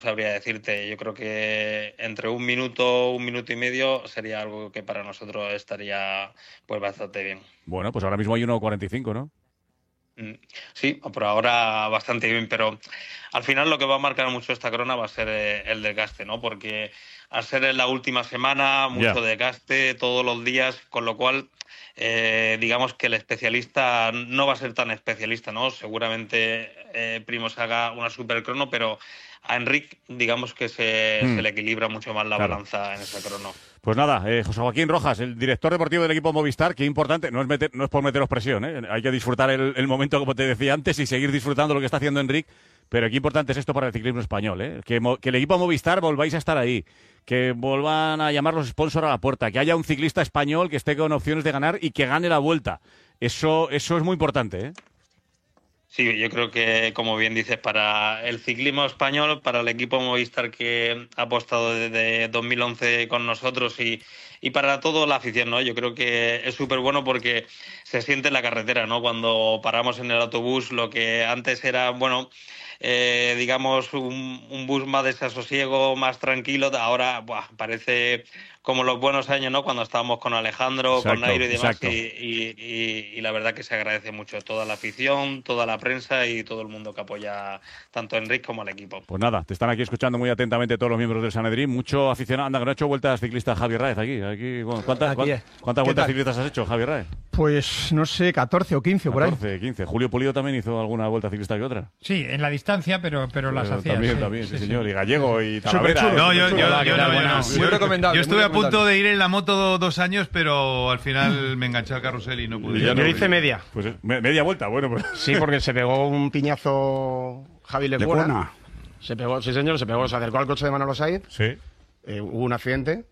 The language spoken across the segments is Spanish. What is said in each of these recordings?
sabría decirte. Yo creo que entre un minuto y medio sería algo que para nosotros estaría pues bastante bien. Bueno, pues ahora mismo hay 1:45, ¿no? Sí, por ahora bastante bien, pero al final lo que va a marcar mucho esta corona va a ser el desgaste, ¿no? Porque al ser en la última semana, mucho desgaste todos los días, con lo cual digamos que el especialista no va a ser tan especialista, ¿no? Seguramente Primož haga una super crono, pero a Enric digamos que se le equilibra mucho más la balanza en esa crono. Pues nada, José Joaquín Rojas, el director deportivo del equipo Movistar, qué importante, no es por meteros presión, hay que disfrutar el momento, como te decía antes, y seguir disfrutando lo que está haciendo Enric, pero qué importante es esto para el ciclismo español, que el equipo Movistar volváis a estar ahí, que vuelvan a llamar los sponsors a la puerta, que haya un ciclista español que esté con opciones de ganar y que gane la Vuelta. Eso es muy importante, Sí, yo creo que, como bien dices, para el ciclismo español, para el equipo Movistar que ha apostado desde 2011 con nosotros y para toda la afición, ¿no? Yo creo que es súper bueno porque se siente en la carretera, ¿no? Cuando paramos en el autobús, lo que antes era, bueno, digamos, un bus más desasosiego, más tranquilo, ahora parece como los buenos años, ¿no? Cuando estábamos con Alejandro, exacto, con Nairo y demás, exacto. y la verdad que se agradece mucho toda la afición, toda la prensa y todo el mundo que apoya tanto a Enric como al equipo. Pues nada, te están aquí escuchando muy atentamente todos los miembros del Sanedrín, mucho aficionado. Anda, que no ha hecho vueltas ciclistas Javier Raez aquí. Bueno, ¿cuántas vueltas ciclistas has hecho, Javier Raez? Pues no sé, 14 o 15 por ahí. 14, 15. Julio Pulido también hizo alguna vuelta ciclista que otra. Sí, en la distancia, pero las hacía. También, sí, señor. Y Gallego y Talavera. No, yo muy recomendable. Yo estuve a punto de ir en la moto 2 años, pero al final me enganché al carrusel y no pude. Yo hice media. Pues media vuelta, bueno. Pues. Sí, porque se pegó un piñazo Javi Lecuona. Se acercó al coche de Manolo Saiz. Sí. Hubo un accidente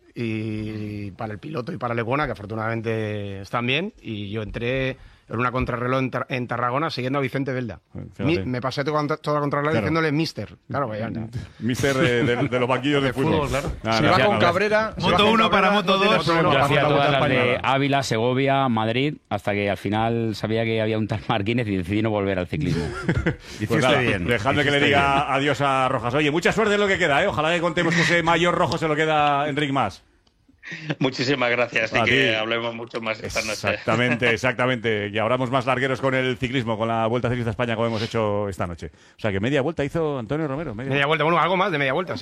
y para el piloto y para Lecuona, que afortunadamente están bien, y yo entré en una contrarreloj en Tarragona siguiendo a Vicente Belda. Me pasé toda la contrarreloj diciéndole Mister. Claro, vaya. Mister de los banquillos de fútbol. Claro. Se va con Cabrera. Moto 1 para Moto 2. Yo hacía todas las de Ávila, Segovia, Madrid, hasta que al final sabía que había un tal Marquínez y decidí no volver al ciclismo. Pues nada, dejadme que le diga adiós a Rojas. Oye, mucha suerte en lo que queda, Ojalá que contemos que ese mayor rojo se lo queda Enric Mas. Muchísimas gracias y que hablemos mucho más esta noche. Exactamente. Que abramos más largueros con el ciclismo, con la Vuelta Ciclista a España como hemos hecho esta noche. O sea, que media vuelta hizo Antonio Romero. Media vuelta, bueno, algo más de media vuelta, sí.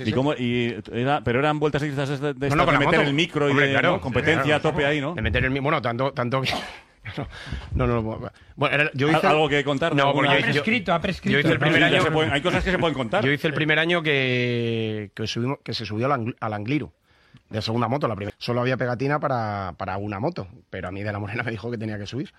Pero eran vueltas ciclistas de meter el micro y competencia a tope ahí, ¿no? De meter el micro, bueno, tanto que... No. Bueno, yo hice ¿Algo que contar? No, porque ha prescrito. Yo hice el primer año... Hay cosas que se pueden contar. Yo hice el primer año que se subió al Angliru. De segunda moto, la primera. Solo había pegatina para una moto, pero a mí de la Morena me dijo que tenía que subir.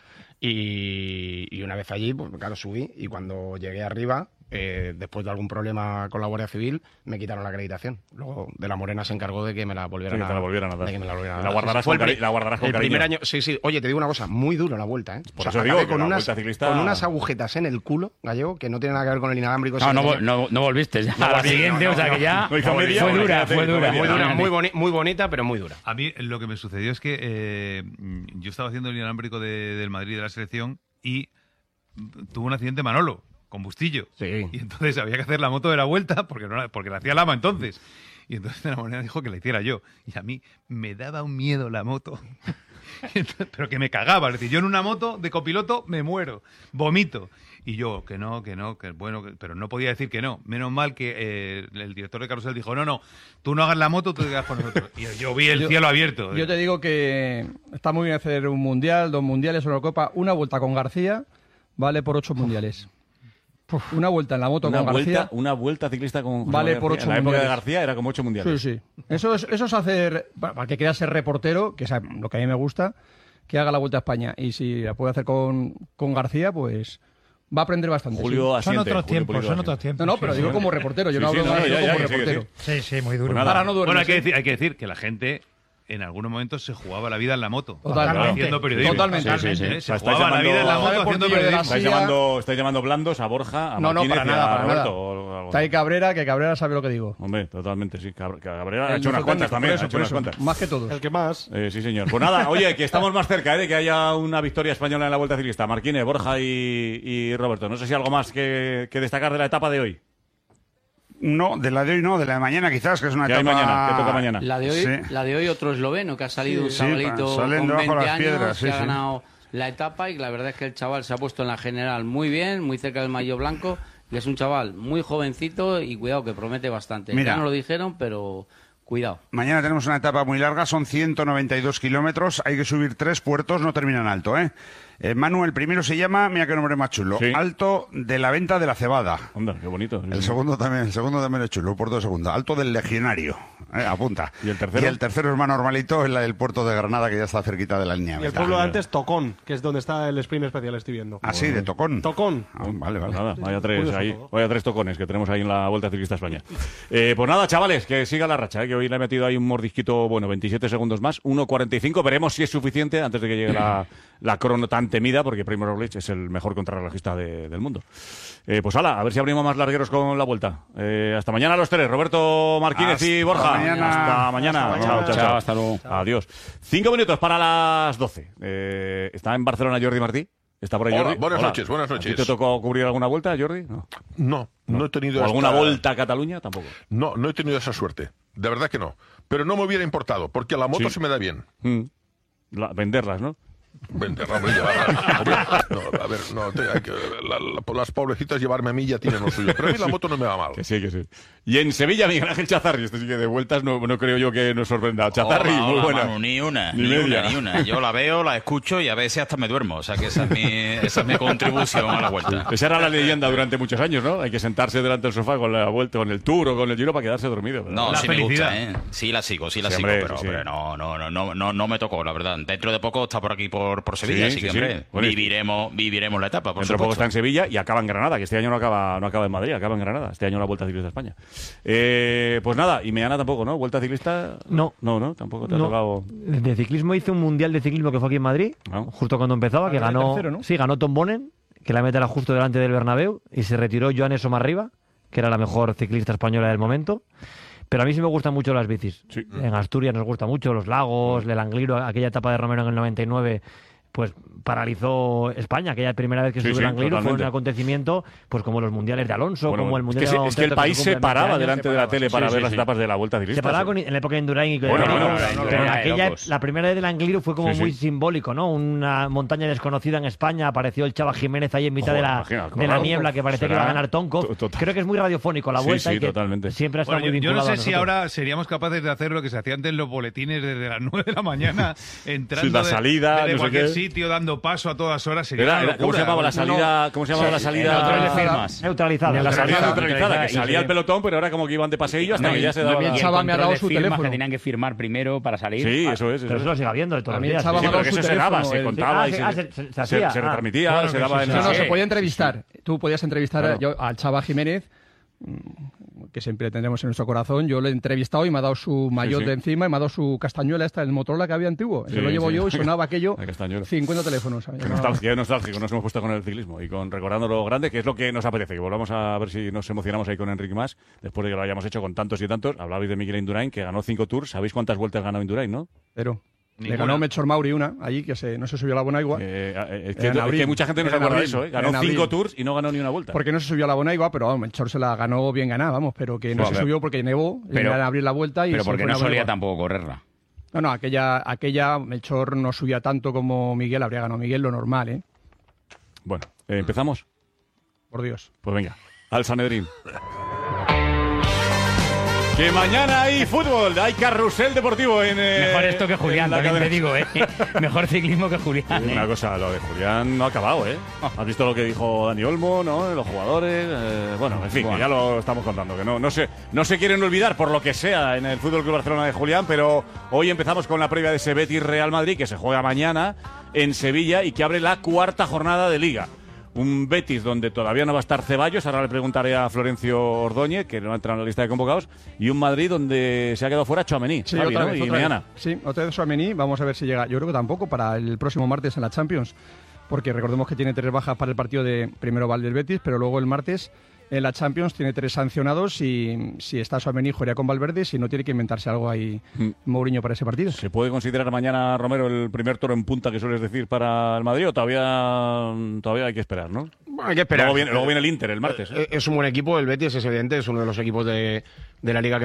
Y una vez allí, pues claro, subí, y cuando llegué arriba, después de algún problema con la Guardia Civil, me quitaron la acreditación. Luego de la Morena se encargó de que me la volvieran a dar. De que me la volvieran a dar. La guardarás con el primer año, sí. Oye, te digo una cosa, muy duro la vuelta, Por eso digo que con la unas, vuelta ciclista... con unas agujetas en el culo, Gallego, que no tiene nada que ver con el inalámbrico. No volviste ya a la siguiente, o sea que ya fue dura. Muy bonita, pero muy dura. A mí lo que me sucedió es que yo estaba haciendo el inalámbrico del Madrid de la selección y tuvo un accidente Manolo, con Bustillo. Sí. Y entonces había que hacer la moto de la vuelta porque la hacía Lama entonces. Y entonces de la Morena dijo que la hiciera yo. Y a mí me daba un miedo la moto. Pero que me cagaba. Es decir, yo en una moto de copiloto me muero, vomito. Y yo, que bueno, pero no podía decir que no. Menos mal que el director de Carrusel dijo, no, tú no hagas la moto, tú te quedas con nosotros. Y yo vi el cielo abierto. Yo te digo que está muy bien hacer un mundial, 2 mundiales, una copa, una vuelta con García vale por 8 mundiales. Una vuelta en la moto con García. Una vuelta ciclista con vale por 8 mundiales. En la época de García era como 8 mundiales. Sí. Eso es hacer, para que quiera ser reportero, que es lo que a mí me gusta, que haga la Vuelta a España. Y si la puede hacer con García, pues va a aprender bastante. Julio asiente. Son otros tiempos. No, pero digo como reportero. Yo no hablo como reportero. Sí, muy duro. Pues nada. Bueno, hay que decir que la gente en algunos momentos se jugaba la vida en la moto. Totalmente. Haciendo periodismo. Totalmente. Se jugaba la vida en la moto haciendo periodismo. Estáis llamando blandos a Borja, a Martínez, para nada, a Roberto. Nada. Está ahí Cabrera, que Cabrera sabe lo que digo. Hombre, totalmente, sí. Cabrera ha hecho unas cuantas también. Más que todos. El que más. Sí, señor. Pues nada, oye, que estamos más cerca de que haya una victoria española en la Vuelta Ciclista. Martínez, Borja y Roberto. No sé si algo más que destacar de la etapa de hoy. No, de la de hoy no, de la de mañana quizás, que es una ¿Qué hay etapa... mañana? ¿Qué toca mañana? La de hoy otro esloveno que ha salido un Sí, chavalito salen con debajo 20 las años piedras, que ha ganado la etapa, y la verdad es que el chaval se ha puesto en la general muy bien, muy cerca del maillot blanco, y es un chaval muy jovencito y cuidado que promete bastante. Mira. Ya no lo dijeron, pero cuidado. Mañana tenemos una etapa muy larga, son 192 kilómetros, hay que subir 3 puertos, no terminan alto, ¿eh? Manu, el primero se llama, mira qué nombre más chulo, Sí. Alto de la Venta de la Cebada. Onda, qué bonito. El segundo también es chulo, puerto de segundo. Alto del Legionario, apunta. ¿Y el tercero? Y el tercero es más normalito, es el puerto de Granada, que ya está cerquita de la línea. Y el pueblo de antes, Tocón, que es donde está el sprint especial, estoy viendo. Ah, sí, de Tocón. Tocón. Ah, vale, Pues vale. nada, vaya tres Curioso ahí, todo. vaya tres tocones que tenemos ahí en la Vuelta Ciclista España. Pues nada, chavales, que siga la racha, que hoy le he metido ahí un mordisquito, bueno, 27 segundos más, 1.45, veremos si es suficiente antes de que llegue la crono tan temida, porque Primož Roglič es el mejor contrarrelojista del mundo. Pues hala, a ver si abrimos más largueros con la Vuelta. Hasta mañana los tres, Roberto Martínez Hasta y Borja. mañana. Hasta mañana. Hasta mañana. Chao, Hasta luego. Adiós. 5 minutos para las 12. ¿Está en Barcelona Jordi Martí? ¿Está por ahí Hola, Jordi? buenas noches, buenas ¿A noches. ti te tocó cubrir alguna vuelta, Jordi? No. No he tenido ¿O alguna esta- vuelta a Cataluña? Tampoco. No he tenido esa suerte. De verdad que no. Pero no me hubiera importado, porque a la moto Sí. se me da bien. Venderlas, ¿no? Venderla, hombre, llevarla. Hombre, no, a ver, no, hay que, las pobrecitas llevarme a mí ya tienen lo suyo. Pero a mí la moto no me va mal. Que sí, que sí. Y en Sevilla, Miguel Ángel Chazarri. Este sí que de vueltas no creo yo que nos sorprenda. Chazarri, Hola, muy hola, buena. Manu, ni una. media. Yo la veo, la escucho y a veces hasta me duermo. O sea que esa es mi contribución a la vuelta. Esa era la leyenda durante muchos años, ¿no? Hay que sentarse delante del sofá con la vuelta, con el Tour o con el Giro para quedarse dormido. No, La sí felicidad. me gusta, ¿eh? Sí la sigo, Sí, sigo, hombre, pero sí. no me tocó, la verdad. Dentro de poco está por aquí, por Sevilla, Sí, así que, sí, hombre, sí. Bueno, viviremos la etapa, por Dentro de poco está supuesto. en Sevilla y acaba en Granada, que este año no acaba en Madrid, acaba en Granada. Este año la Vuelta Ciclista a España. Pues nada, y mañana tampoco, ¿no? ¿Vuelta Ciclista? No. No, tampoco te ha No. tocado. De ciclismo hice un mundial de ciclismo que fue aquí en Madrid, Ah. justo cuando empezaba, que Acabé ganó, tercero, ¿no? sí, ganó Tom Bonen, que la meta era justo delante del Bernabéu, y se retiró Joanes Somarriba, que era la mejor ciclista española del momento. Pero a mí sí me gustan mucho las bicis. Sí. En Asturias nos gusta mucho los lagos, el Angliru, aquella etapa de Romero en el 99, pues paralizó España. Aquella primera vez que Sí, subió sí, el Angliru fue un totalmente. acontecimiento, pues como los mundiales de Alonso, Bueno, como el es mundial que, de es que el Monteto, país se se cumple 20 paraba años, delante se de la paraba. tele para Sí, ver sí, las sí. etapas de la Vuelta Ciclista. Se paraba en la época de Indurain y que Bueno, pero bueno, la primera vez del Angliru fue como Sí, muy sí. simbólico, ¿no? Una montaña desconocida en España, apareció el Chava Jiménez ahí en mitad Joder, de imagina, la claro. niebla que parecía que iba a ganar Tonko. Total. Creo que es muy radiofónico la Sí, vuelta sí, y que totalmente. siempre ha estado Bueno, muy yo no vinculado sé a si nosotros. ahora seríamos capaces de hacer lo que se hacía antes en los boletines desde las 9 de la mañana, entrando Sí, la salida, de no sé cualquier qué. sitio, dando paso a todas horas. Sería Era- una era- ¿Cómo se locura. llamaba la salida? ¿Cómo se llamaba la salida? Neutralizada. La salida neutralizada, que y salía se- el pelotón, pero era como que iban de paseillo hasta que ya se daba y la... el Chava me ha control dado de su firmas teléfono. que tenían que firmar primero para salir. Sí, eso es. Pero eso lo sigue habiendo de todos A los mí el días. Chava Sí, me ha pero dado que su eso se daba, teléfono, se el- contaba y se se hacía. retransmitía, Claro se que daba sí, en sí. la... No, Sí. se podía entrevistar. Tú podías entrevistar Claro. al Chava Jiménez, que siempre tendremos en nuestro corazón. Yo le he entrevistado y me ha dado su maillot sí. de encima y me ha dado su castañuela esta, el Motorola que había antiguo. Sí, Yo lo llevo sí. yo y sonaba aquello La castañuela. 50 teléfonos. Qué nostalgia, qué nostálgico nos hemos puesto con el ciclismo y con recordando lo grande, que es lo que nos apetece, que volvamos a ver si nos emocionamos ahí con Enric Mas, después de que lo hayamos hecho con tantos y tantos. Hablabais de Miguel Indurain, que ganó 5 Tours. ¿Sabéis cuántas vueltas ganó Indurain, no? Pero le Ninguna. ganó Melchor Mauri una, allí, que no se subió a la Bonaigua. Es Era en abril. que mucha gente no se Era en acuerda de abril. eso, ¿eh? Era Ganó en 5 abril. Tours y no ganó ni una vuelta. Porque no se subió a la Bonaigua, pero vamos, Melchor se la ganó bien ganada, vamos, pero que no Joder. se subió porque nevó, y Pero- era en abril la vuelta y Pero se porque fue no a la solía Bonaigua. tampoco correrla. No, aquella Melchor no subía tanto como Miguel, habría ganado Miguel, lo normal, ¿eh? Bueno, ¿empezamos? Por Dios. Pues venga, al Sanedrín. Que mañana hay fútbol, hay carrusel deportivo en... Mejor esto que Julián, en la también te cadena. digo, ¿eh? Mejor ciclismo que Julián. Una cosa, lo de Julián no ha acabado, ¿eh? Has visto lo que dijo Dani Olmo, ¿no? Los jugadores, bueno, en fin, que ya lo estamos contando, que no se quieren olvidar por lo que sea en el Fútbol Club Barcelona de Julián, pero hoy empezamos con la previa de ese Betis Real Madrid que se juega mañana en Sevilla y que abre la cuarta jornada de Liga. Un Betis donde todavía no va a estar Ceballos, ahora le preguntaré a Florencio Ordóñez, que no entra en la lista de convocados, y un Madrid donde se ha quedado fuera Tchouaméni, Sí, Javi, otra ¿no? vez, Y otra mañana. vez. Sí, otra vez Tchouaméni, vamos a ver si llega. Yo creo que tampoco para el próximo martes en la Champions, porque recordemos que tiene 3 bajas para el partido de primero Val del Betis, pero luego el martes en la Champions tiene 3 sancionados y si está Tchouaméni jugaría con Valverde, si no tiene que inventarse algo ahí Mourinho para ese partido. ¿Se puede considerar mañana, Romero, el primer toro en punta que sueles decir para el Madrid o todavía hay que esperar, no? Hay que esperar. Luego viene el Inter el martes. Es un buen equipo, el Betis es evidente, es uno de los equipos de la Liga que